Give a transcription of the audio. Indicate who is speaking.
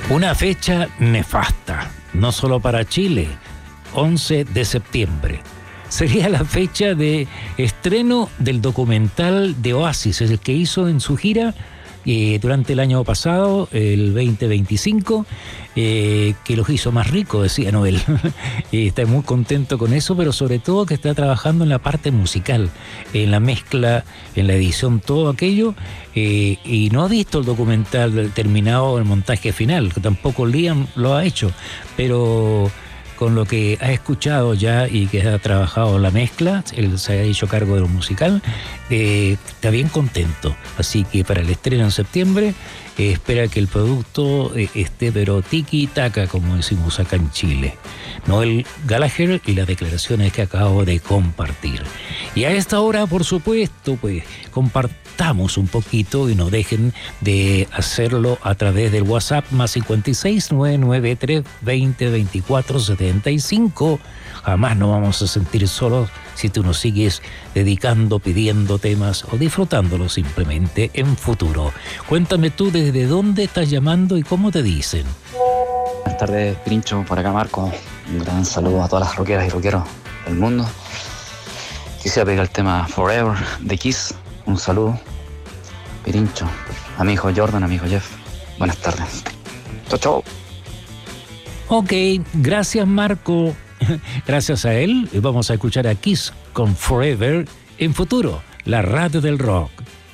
Speaker 1: Una fecha nefasta, no solo para Chile, 11 de septiembre. Sería la fecha de estreno del documental de Oasis, el que hizo en su gira durante el año pasado, el 2025, que los hizo más ricos, decía Noel. Está muy contento con eso, pero sobre todo que está trabajando en la parte musical, en la mezcla, en la edición, todo aquello, y no ha visto el documental terminado, el montaje final, que tampoco Liam lo ha hecho, pero con lo que ha escuchado ya y que ha trabajado la mezcla, él se ha hecho cargo de lo musical, está bien contento. Así que para el estreno en septiembre, espera que el producto esté pero tiki-taka, como decimos acá en Chile. Noel Gallagher y las declaraciones que acabo de compartir. Y a esta hora, por supuesto, pues compartamos un poquito y no dejen de hacerlo a través del WhatsApp más 56 993 20 24 75. Jamás nos vamos a sentir solos si tú nos sigues dedicando, pidiendo temas o disfrutándolos simplemente en futuro. Cuéntame tú desde dónde estás llamando y cómo te dicen.
Speaker 2: Buenas tardes, Pirincho, por acá Marco. Un gran saludo a todas las rockeras y rockeros del mundo. Quisiera pedir el tema Forever de Kiss. Un saludo, Pirincho, a mi hijo Jordan, a mi hijo Jeff. Buenas tardes. Chau, chau.
Speaker 1: Ok, gracias Marco. Gracias a él vamos a escuchar a Kiss con Forever en futuro, la radio del rock.